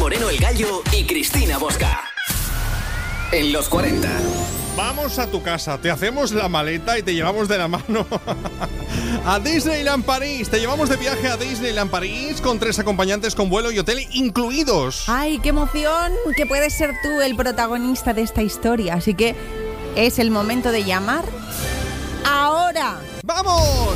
Moreno el Gallo y Cristina Bosca. En los 40. Vamos a tu casa, te hacemos la maleta y te llevamos de la mano a Disneyland París. Te llevamos de viaje a Disneyland París con 3 acompañantes con vuelo y hotel incluidos. ¡Ay, qué emoción! Que puedes ser tú el protagonista de esta historia. Así que es el momento de llamar ahora. ¡Vamos!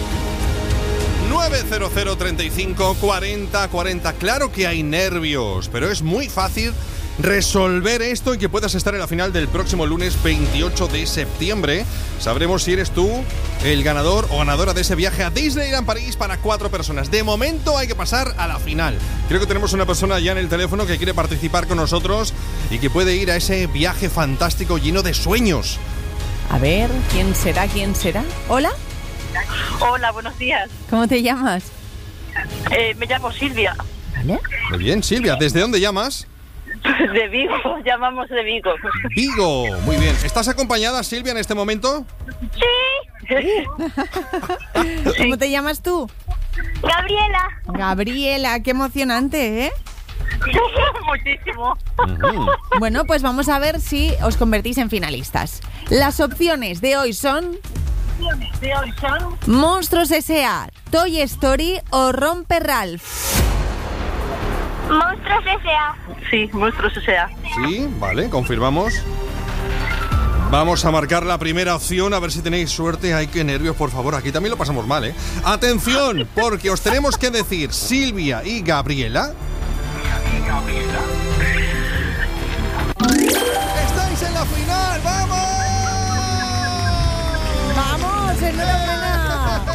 900 35 40 40. Claro que hay nervios, pero es muy fácil resolver esto y que puedas estar en la final del próximo lunes 28 de septiembre. Sabremos si eres tú el ganador o ganadora de ese viaje a Disneyland París para 4 personas. De momento hay que pasar a la final. Creo que tenemos una persona ya en el teléfono que quiere participar con nosotros y que puede ir a ese viaje fantástico lleno de sueños. A ver, ¿quién será? ¿Quién será? ¿Hola? Hola, buenos días. ¿Cómo te llamas? Me llamo Silvia. ¿Vale? Muy bien, Silvia, ¿desde dónde llamas? De Vigo, llamamos de Vigo. Vigo, muy bien. ¿Estás acompañada, Silvia, en este momento? Sí. ¿Cómo te llamas tú? Gabriela. Gabriela, qué emocionante, ¿eh? Muchísimo. Bueno, pues vamos a ver si os convertís en finalistas. Las opciones de hoy son Monstruos S.A., Toy Story o Rompe Ralph. Monstruos S.A. Sí, Monstruos S.A. Sí, vale, confirmamos. Vamos a marcar la primera opción, a ver si tenéis suerte. Ay, qué nervios, por favor, aquí también lo pasamos mal, ¿eh? Atención, porque os tenemos que decir Silvia y Gabriela. ¡Estáis en la final! ¡Vamos! ¡Vamos, enhorabuena!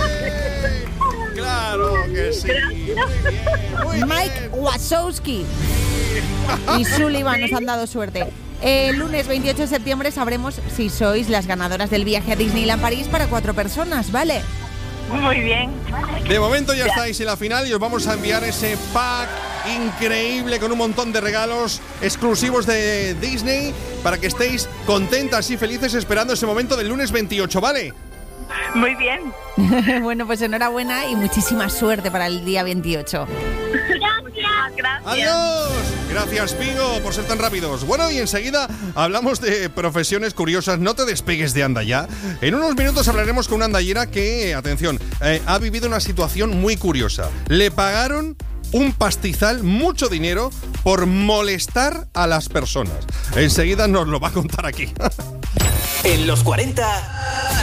¡Claro que sí! Muy bien. Mike Wazowski y Sullivan nos han dado suerte. El lunes 28 de septiembre sabremos si sois las ganadoras del viaje a Disneyland París para 4 personas, ¿vale? Muy bien. De momento ya estáis en la final y os vamos a enviar ese pack increíble con un montón de regalos exclusivos de Disney para que estéis contentas y felices esperando ese momento del lunes 28, ¿vale? Muy bien. Bueno, pues enhorabuena y muchísima suerte para el día 28. Gracias. ¡Adiós! Gracias, Vigo, por ser tan rápidos. Bueno, y enseguida hablamos de profesiones curiosas. No te despegues de Andaya. En unos minutos hablaremos con una andallera que, atención, ha vivido una situación muy curiosa. Le pagaron un pastizal, mucho dinero, por molestar a las personas. Enseguida nos lo va a contar aquí. En los 40